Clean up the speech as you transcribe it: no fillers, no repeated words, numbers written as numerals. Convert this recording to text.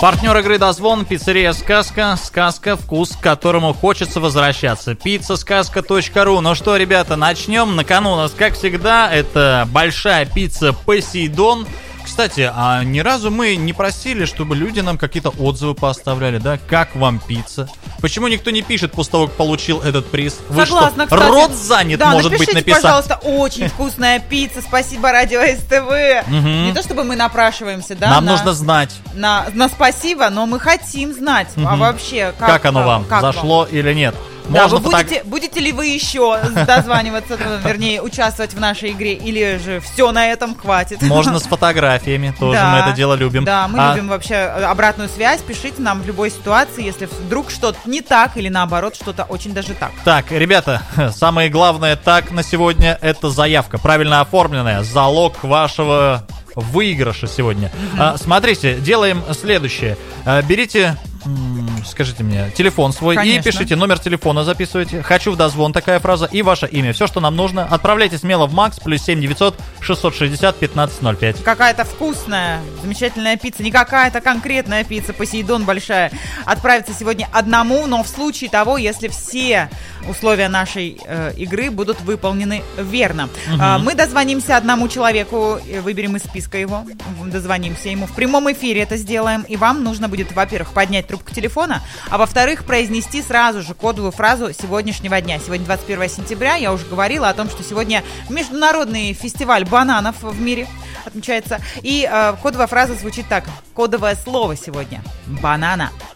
Партнер игры «Дозвон» — пиццерия «Сказка». Сказка, вкус, к которому хочется возвращаться. Pizzaskaska.ru. Ну что, ребята, начнем. На кону у нас, как всегда, это большая пицца «Посейдон». Кстати, а ни разу мы не просили, чтобы люди нам какие-то отзывы пооставляли, да? Как вам пицца? Почему никто не пишет после того, как получил этот приз? Вы Согласна, что, кстати. рот занят, да, может быть, написать? Пожалуйста, очень вкусная пицца, спасибо Радио СТВ. Не то чтобы мы напрашиваемся, да? Нам нужно знать. На спасибо, но мы хотим знать, а вообще, как оно вам, зашло или нет. Да, вы будете ли вы еще дозваниваться, вернее, участвовать в нашей игре, или же все на этом хватит? Можно с фотографиями, тоже мы это дело любим. Да, мы любим вообще обратную связь, пишите нам в любой ситуации, если вдруг что-то не так, или наоборот, что-то очень даже так. Так, ребята, самое главное так на сегодня — это заявка, правильно оформленная, залог вашего выигрыша сегодня. Смотрите, делаем следующее. Берите... Скажите мне телефон свой. Конечно. И пишите номер телефона, записывайте. «Хочу в дозвон», такая фраза, и ваше имя. Все, что нам нужно. Отправляйте смело в МАКС +7 900 660 1505. Какая-то вкусная, замечательная пицца. Не какая-то конкретная пицца, «Посейдон» большая. Отправится сегодня одному, но в случае того, если все условия нашей игры будут выполнены верно. Мы дозвонимся одному человеку, выберем из списка его, дозвонимся ему. В прямом эфире это сделаем. И вам нужно будет, во-первых, поднять трубку телефона, а во-вторых, произнести сразу же кодовую фразу сегодняшнего дня. Сегодня 21 сентября, я уже говорила о том, что сегодня международный фестиваль бананов в мире отмечается. И кодовая фраза звучит так. Кодовое слово сегодня — банана.